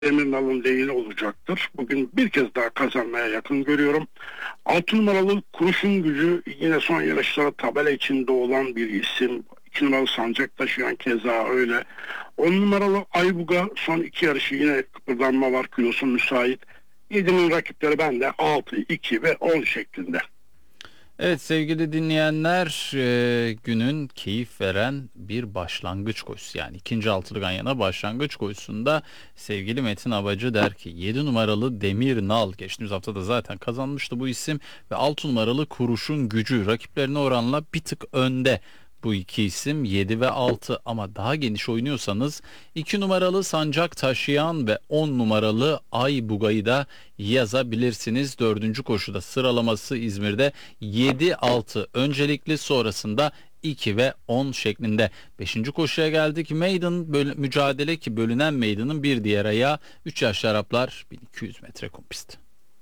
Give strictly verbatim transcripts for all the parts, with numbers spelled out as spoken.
Demirnal'ın lehine olacaktır. Bugün bir kez daha kazanmaya yakın görüyorum. Altı numaralı Kurşun Gücü yine son yarışlara tabela içinde olan bir isim. İki numaralı Sancak taşıyan keza öyle. On numaralı Aybuga son iki yarışı yine kıpırdanma var, kilosu müsait. Yedinin rakipleri bende altı, iki ve on şeklinde. Evet sevgili dinleyenler, e, günün keyif veren bir başlangıç koşusu, yani ikinci altılı Ganyan'a başlangıç koşusunda sevgili Metin Abacı der ki yedi numaralı Demir Nal, geçtiğimiz hafta da zaten kazanmıştı bu isim, ve altı numaralı Kuruşun Gücü rakiplerine oranla bir tık önde. Bu iki isim yedi ve altı, ama daha geniş oynuyorsanız iki numaralı Sancak Taşıyan ve on numaralı Ay Buga'yı da yazabilirsiniz. Dördüncü koşuda sıralaması İzmir'de yedi altı öncelikli, sonrasında iki ve on şeklinde. Beşinci koşuya geldik. Maiden böl- mücadele, ki bölünen Maiden'ın bir diğer ayağı üç yaşlı Araplar bin iki yüz metre kum pist.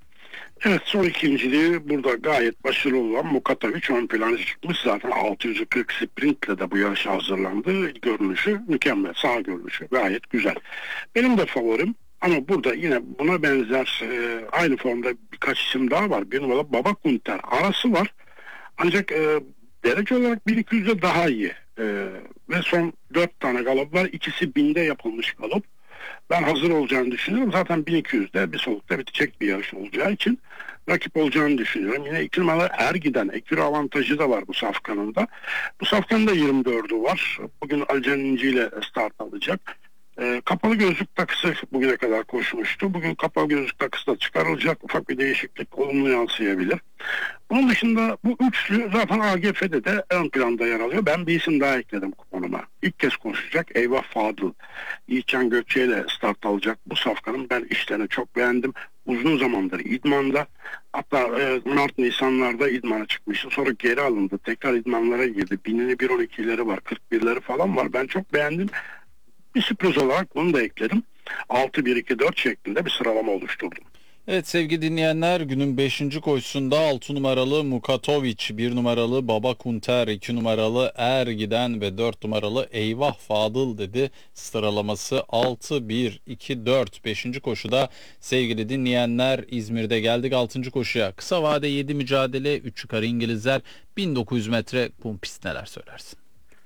Evet, son ikinciliği burada gayet başarılı olan Mukatovic ön plana çıkmış. Zaten altı yüz kırk sprintle de bu yarışa hazırlandı. Görünüşü mükemmel. Sağ görünüşü gayet güzel. Benim de favorim, ama burada yine buna benzer e, aynı formda birkaç isim daha var. Bir numaralı Baba Kunter arası var. Ancak e, derece olarak bin iki yüzde daha iyi. E, ve son dört tane galop var. İkisi binde yapılmış galop. Ben hazır olacağını düşünüyorum. Zaten bin iki yüzde bir solukta bitecek bir yarış olacağı için rakip olacağını düşünüyorum. Yine iki numaralı Ergiden ekürü avantajı da var bu safkanın da. Bu safkanın da yirmi dördü var. Bugün Alcan İnci ile start alacak. E, kapalı gözlük takısı bugüne kadar koşmuştu. Bugün kapalı gözlük takısı da çıkarılacak. Ufak bir değişiklik olumlu yansıyabilir. Bunun dışında bu üçlü zaten A G F'de de ön planda yer alıyor. Ben bir isim daha ekledim kuponuma. İlk kez koşacak Eyvah Fadıl. Yiğitcan Gökçe ile start alacak. Bu safkanın ben işlerini çok beğendim. Uzun zamandır idmanda. Hatta e, Mart Nisanlarda idmana çıkmıştı. Sonra geri alındı. Tekrar idmanlara girdi. Binini bir on ikileri var. kırk birleri falan var. Ben çok beğendim. Bir sürpriz olarak bunu da ekledim. altı bir iki dört şeklinde bir sıralama oluşturdum. Evet sevgili dinleyenler, günün beşinci koşusunda altı numaralı Mukatovic, bir numaralı Baba Kunter, iki numaralı Ergiden ve dört numaralı Eyvah Fadıl dedi. Sıralaması altı bir iki dört. beşinci koşuda sevgili dinleyenler İzmir'de geldik altıncı koşuya. Kısa vade yedi mücadele, üç yukarı İngilizler, bin dokuz yüz metre kum pist, neler söylersin?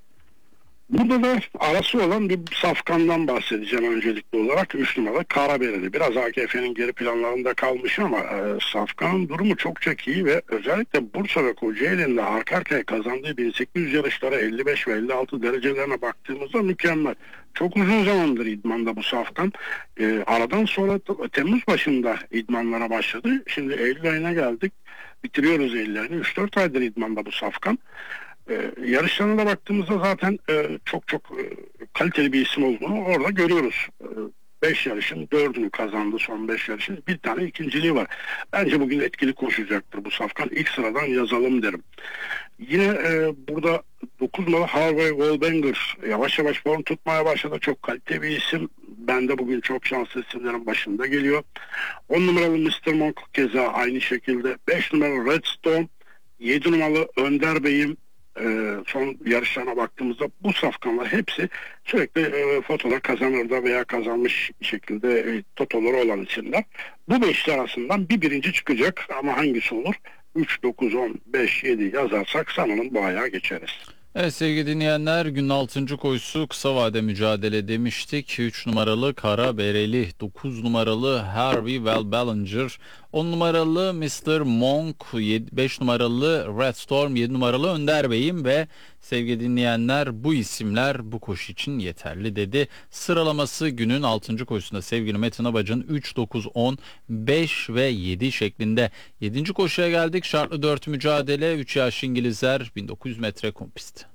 Burada da arası olan bir safkandan bahsedeceğim öncelikli olarak. üç numaralı Karabereli. Biraz A K F'nin geri planlarında kalmış ama e, safkanın durumu çok çok iyi ve özellikle Bursa ve Kocaeli'nde arka arkaya kazandığı bin sekiz yüz yarışlara elli beş ve elli altı derecelerine baktığımızda mükemmel. Çok uzun zamandır idmanda bu safkan. E, aradan sonra Temmuz başında idmanlara başladı. Şimdi Eylül ayına geldik. Bitiriyoruz Eylül ayını. üç dört aydır idmanda bu safkan. Ee, yarışlarına baktığımızda zaten e, çok çok e, kaliteli bir isim olduğunu orada görüyoruz. beş yarışın dördünü kazandı, son beş yarışın. Bir tane ikinciliği var. Bence bugün etkili koşacaktır bu safkan. İlk sıradan yazalım derim. Yine e, burada dokuz numaralı Harvey Wallbanger yavaş yavaş form tutmaya başladı. Çok kaliteli bir isim. Ben de bugün çok şanslı isimlerin başında geliyor. on numaralı mister Monk keza aynı şekilde. beş numaralı Redstone, yedi numaralı Önder Bey'im. Ee, son yarışlarına baktığımızda bu safkanlar hepsi sürekli e, fotolar kazanırda veya kazanmış şekilde e, totoları olan isimler. Bu beşli arasından bir birinci çıkacak, ama hangisi olur? üç, dokuz, on, beş, yedi yazarsak sanırım bu ayağa geçeriz. Evet sevgili dinleyenler, günün altıncı koşusu kısa vade mücadele demiştik. üç numaralı Kara Bereli, dokuz numaralı Harvey Well Ballinger, on numaralı mister Monk, beş numaralı Red Storm, yedi numaralı Önder Bey'im ve sevgili dinleyenler bu isimler bu koşu için yeterli dedi. Sıralaması günün altıncı koşusunda sevgili Metin Abacı'nın üç, dokuz, on, beş ve yedi şeklinde. yedinci koşuya geldik. Şartlı dört mücadele, üç yaş İngilizler, bin dokuz yüz metre kum pist.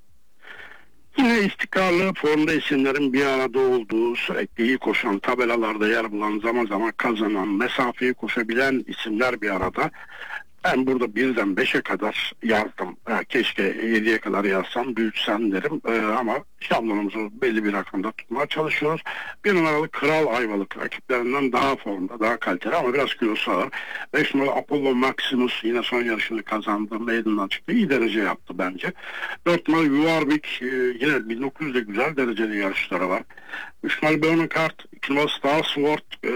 Yine istikrarlı formda isimlerin bir arada olduğu, sürekli iyi koşan, tabelalarda yer bulan, zaman zaman kazanan, mesafeyi koşabilen isimler bir arada. Ben burada birden beşe kadar yazdım. Ha, keşke yediye kadar yazsam, büyütsem derim. Ee, ama şablonumuzu belli bir rakamda tutmaya çalışıyoruz. Bir numaralı Kral Ayvalık rakiplerinden daha formda, daha kaliteli ama biraz kilosu ağır. Beş numaralı Apollo Maximus yine son yarışını kazandı. Maiden'dan çıktı. İyi derece yaptı bence. Dört numaralı Yuvarvik, e, yine bin dokuz yüzde güzel dereceli yarışları var. Üç numaralı Bernard Kart, iki numaralı Star Sword,